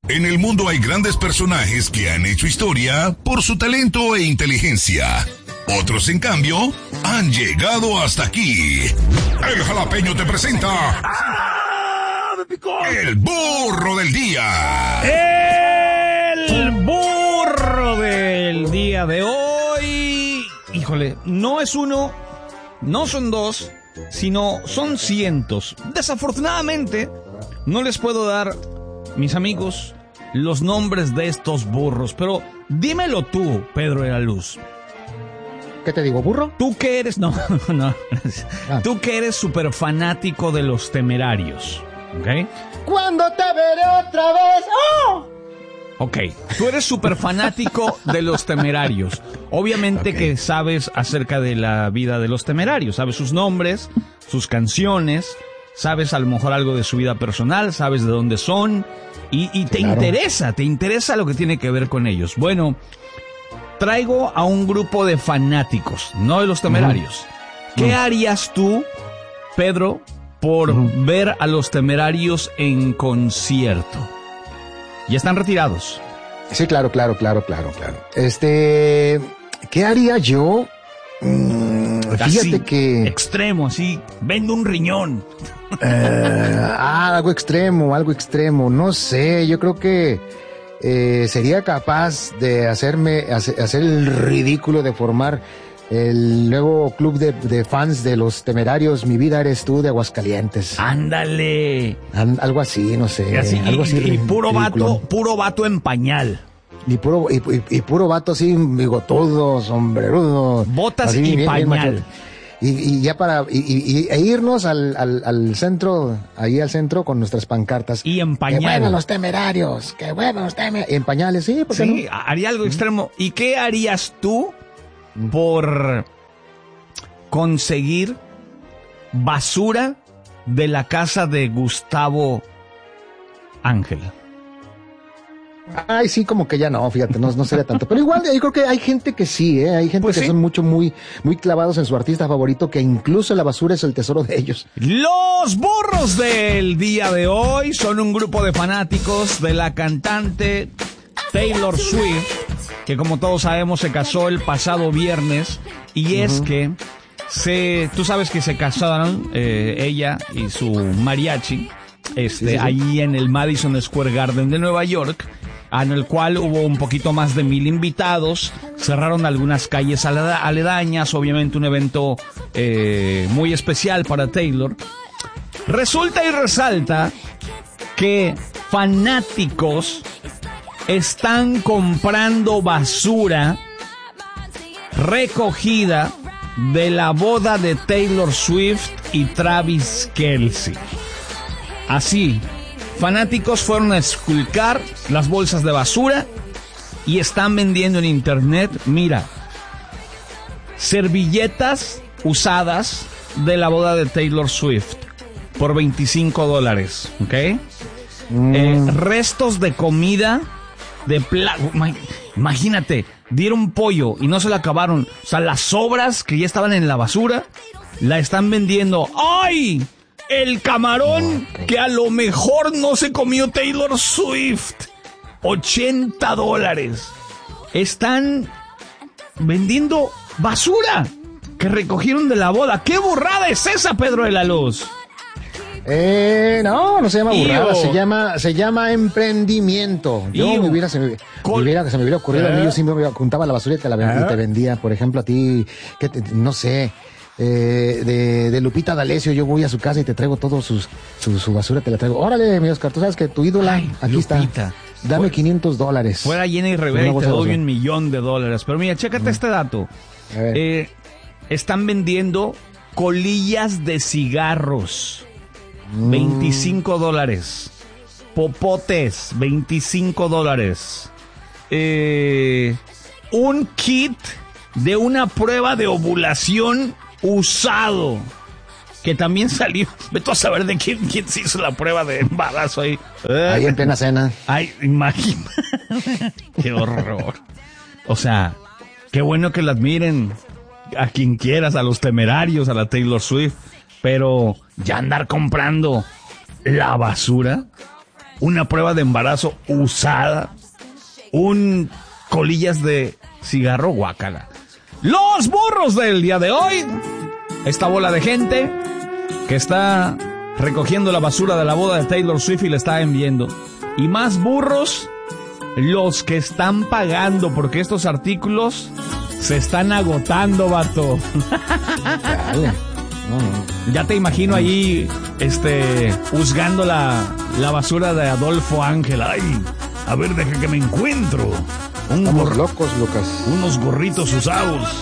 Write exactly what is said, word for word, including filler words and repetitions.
En el mundo hay grandes personajes que han hecho historia por su talento e inteligencia. Otros, en cambio, han llegado hasta aquí. El Jalapeño te presenta... El burro del día. El burro del día de hoy. Híjole, no es uno, no son dos, sino son cientos. Desafortunadamente, no les puedo dar, mis amigos, los nombres de estos burros. Pero dímelo tú, Pedro de la Luz. ¿Qué te digo, burro? Tú que eres, no, no. Ah. Tú que eres súper fanático de Los Temerarios. ¿Ok? ¿Cuándo te veré otra vez? ¡Oh! Ok, tú eres súper fanático de Los Temerarios. Obviamente Okay. que sabes acerca de la vida de Los Temerarios. Sabes sus nombres, sus canciones, sabes a lo mejor algo de su vida personal, sabes de dónde son. Y, y te Claro. interesa, te interesa lo que tiene que ver con ellos. Bueno, traigo a un grupo de fanáticos, no de Los Temerarios. Uh-huh. ¿Qué harías tú, Pedro, por Uh-huh. ver a Los Temerarios en concierto? Ya están retirados. Sí, claro, claro, claro, claro, claro. Este, ¿qué haría yo? Mm, fíjate Así, que... extremo, así, vendo un riñón. Eh, ah, algo extremo, algo extremo, no sé, yo creo que eh, sería capaz de hacerme, hace- hacer el ridículo de formar el nuevo club de, de fans de Los Temerarios, Mi Vida Eres Tú, de Aguascalientes. Ándale. An- algo así, no sé, Y, así, y- algo así. y- y puro ridículo. vato, puro vato en pañal. Y puro, y, y- y puro vato así, bigotudo, sombrerudo. Botas así, y pañal. macho. Y, y ya para, y, y- y- e irnos al, al, al centro, ahí al centro con nuestras pancartas. Y en ¡Que pañal. vuelvan los temerarios! ¡Que vuelvan los temerarios! En pañales, sí, ¿por qué Sí, no? haría algo extremo. ¿Y qué harías tú por conseguir basura de la casa de Gustavo Ángel? Ay, sí, como que ya no, fíjate, no, no sería tanto. Pero igual, yo creo que hay gente que sí, ¿eh? Hay gente Pues que sí. son mucho, muy, muy clavados en su artista favorito, que incluso la basura es el tesoro de ellos. Los burros del día de hoy son un grupo de fanáticos de la cantante Taylor Swift, que como todos sabemos se casó el pasado viernes, y es que se, tú sabes que se casaron eh, ella y su mariachi, este, Sí, sí, sí. allí en el Madison Square Garden de Nueva York, en el cual hubo un poquito más de mil invitados, cerraron algunas calles aleda- aledañas, obviamente un evento eh, muy especial para Taylor. Resulta y resalta que fanáticos están comprando basura recogida de la boda de Taylor Swift y Travis Kelce. Así, fanáticos fueron a esculcar las bolsas de basura y están vendiendo en internet, mira, servilletas usadas de la boda de Taylor Swift por veinticinco dólares, ¿ok? Mm. Eh, restos de comida de pla... ima- Imagínate, dieron pollo y no se la acabaron. O sea, las sobras que ya estaban en la basura la están vendiendo. ¡Ay! El camarón que a lo mejor no se comió Taylor Swift. ochenta dólares. Están vendiendo basura que recogieron de la boda. ¿Qué burrada es esa, Pedro de la Luz? Eh, no, no se llama burrada, Tío. se llama, se llama emprendimiento. Yo Tío. me hubiera, se me, Col- me hubiera, se me hubiera ocurrido a mí, ¿Eh? yo siempre me juntaba la basura y te la ven- ¿Eh? y te vendía, por ejemplo, a ti, que te- no sé, eh, de, de Lupita D'Alessio, yo voy a su casa y te traigo todo sus, su, su basura, te la traigo. Órale, mi Oscar, tú sabes que tu ídola, Ay, aquí Lupita. está. Dame Fue- quinientos dólares. Fuera Jenny Rivera Una y te bolsa de doy basura. un millón de dólares. Pero mira, chécate este dato. A ver. Eh, están vendiendo colillas de cigarros. Mm. veinticinco dólares. Popotes, veinticinco dólares. Eh, un kit de una prueba de ovulación usado. Que también salió. Vete a saber de quién, quién se hizo la prueba de embarazo ahí. Ahí en plena cena. Ay, imagina. Qué horror. O sea, qué bueno que la admiren a quien quieras, a los Temerarios, a la Taylor Swift. Pero ya andar comprando la basura. una prueba de embarazo usada, un colillas de cigarro, guácala. Los burros del día de hoy, esta bola de gente que está recogiendo la basura de la boda de Taylor Swift y le está enviando. Y más burros los que están pagando, porque estos artículos se están agotando, vato. Dale. No, no. Ya te imagino ahí, este, juzgando la, la basura de Adolfo Ángel. Ay, a ver, deja que me encuentro. Un Estamos gorro, locos, Lucas. unos gorritos usados.